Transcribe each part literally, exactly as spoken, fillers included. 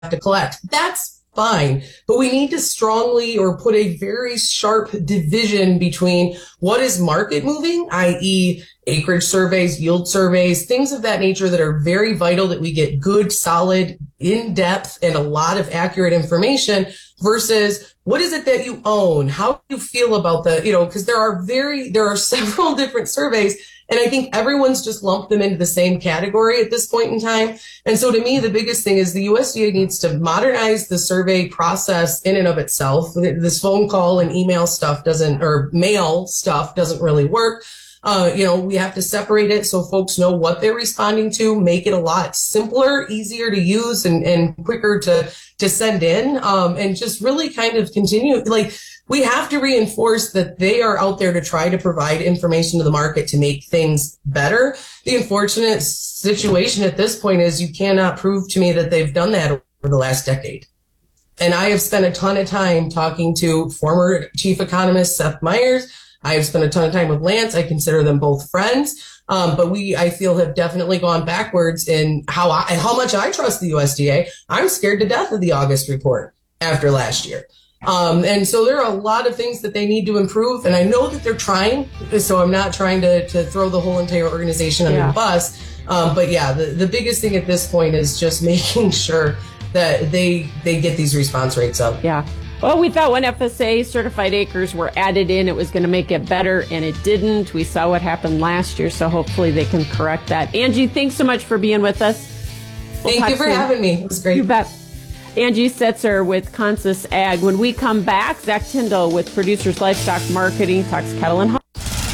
to collect. That's fine, but we need to strongly or put a very sharp division between what is market moving, that is acreage surveys, yield surveys, things of that nature that are very vital that we get good, solid, in-depth, and a lot of accurate information versus what is it that you own? How do you feel about the, you know, because there are very, there are several different surveys. And I think everyone's just lumped them into the same category at this point in time. And so to me, the biggest thing is the U S D A needs to modernize the survey process in and of itself. This phone call and email stuff doesn't, or mail stuff doesn't really work. Uh, you know, we have to separate it so folks know what they're responding to, make it a lot simpler, easier to use and, and quicker to, to send in. Um, and just really kind of continue, like, we have to reinforce that they are out there to try to provide information to the market to make things better. The unfortunate situation at this point is you cannot prove to me that they've done that over the last decade. And I have spent a ton of time talking to former chief economist Seth Meyers. I have spent a ton of time with Lance. I consider them both friends. Um, but we, I feel, have definitely gone backwards in how I, how much I trust the U S D A. I'm scared to death of the August report after last year. Um, and so there are a lot of things that they need to improve. And I know that they're trying. So I'm not trying to, to throw the whole entire organization under yeah. the bus. Um, but yeah, the, the biggest thing at this point is just making sure that they, they get these response rates up. Yeah. Well, we thought when F S A certified acres were added in, it was going to make it better, and it didn't. We saw what happened last year, so hopefully they can correct that. Angie, thanks so much for being with us. We'll Thank you for soon. having me. It was great. You bet. Angie Setzer with Consus Ag. When we come back, Zach Tyndall with Producers Livestock Marketing talks cattle and hogs.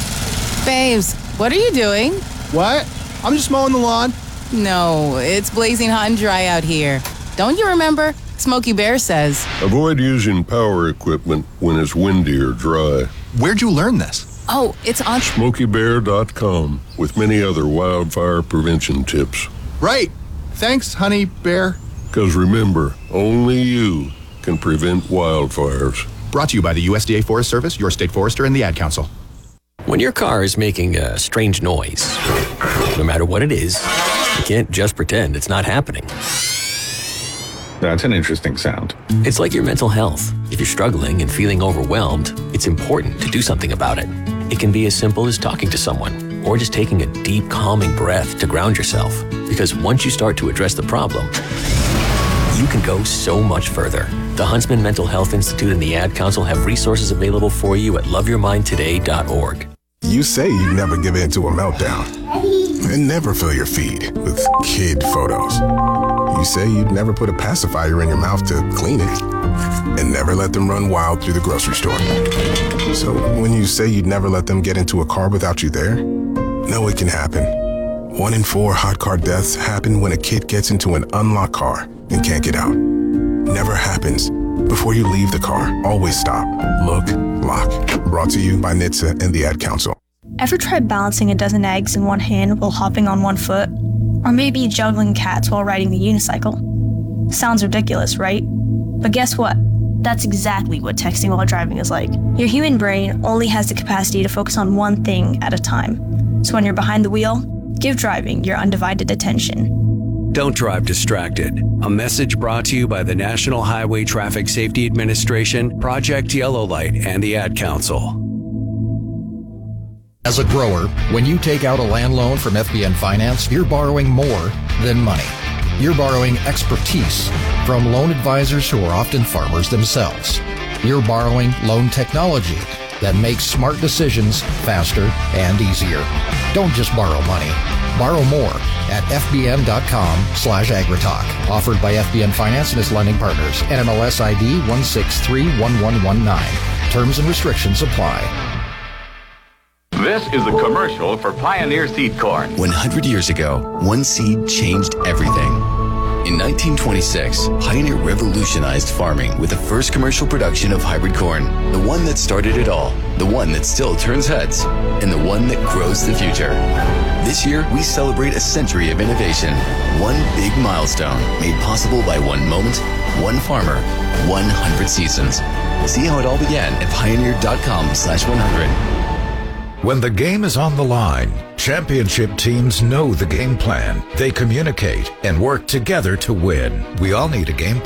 Babes, what are you doing? What? I'm just mowing the lawn. No, it's blazing hot and dry out here. Don't you remember? Smokey Bear says, avoid using power equipment when it's windy or dry. Where'd you learn this? Oh, it's on smokey bear dot com with many other wildfire prevention tips. Right. Thanks, honey bear. Because remember, only you can prevent wildfires. Brought to you by the U S D A Forest Service, your state forester, and the Ad Council. When your car is making a strange noise, no matter what it is, you can't just pretend it's not happening. That's an interesting sound. It's like your mental health. If you're struggling and feeling overwhelmed, it's important to do something about it. It can be as simple as talking to someone or just taking a deep, calming breath to ground yourself. Because once you start to address the problem, you can go so much further. The Huntsman Mental Health Institute and the Ad Council have resources available for you at love your mind today dot org. You say you'd never give in to a meltdown and never fill your feed with kid photos. You say you'd never put a pacifier in your mouth to clean it and never let them run wild through the grocery store. So when you say you'd never let them get into a car without you there, no, it can happen. One in four hot car deaths happen when a kid gets into an unlocked car and can't get out. Never happens. Before you leave the car, always stop, look, lock. Brought to you by N H T S A and the Ad Council. Ever tried balancing a dozen eggs in one hand while hopping on one foot? Or maybe juggling cats while riding the unicycle? Sounds ridiculous, right? But guess what? That's exactly what texting while driving is like. Your human brain only has the capacity to focus on one thing at a time. So when you're behind the wheel, give driving your undivided attention. Don't drive distracted. A message brought to you by the National Highway Traffic Safety Administration, Project Yellow Light, and the Ad Council. As a grower, when you take out a land loan from F B N Finance, you're borrowing more than money. You're borrowing expertise from loan advisors who are often farmers themselves. You're borrowing loan technology that makes smart decisions faster and easier. Don't just borrow money. Borrow more at fbn.com slash agritalk. Offered by F B N Finance and its lending partners. N M L S I D one six three one one one nine. Terms and restrictions apply. This is a commercial for Pioneer Seed Corn. one hundred years ago, one seed changed everything. In nineteen twenty-six, Pioneer revolutionized farming with the first commercial production of hybrid corn. The one that started it all, the one that still turns heads, and the one that grows the future. This year, we celebrate a century of innovation. One big milestone made possible by one moment, one farmer, one hundred seasons. See how it all began at pioneer.com slash 100. When the game is on the line, Championship teams know the game plan. They communicate and work together to win. We all need a game plan.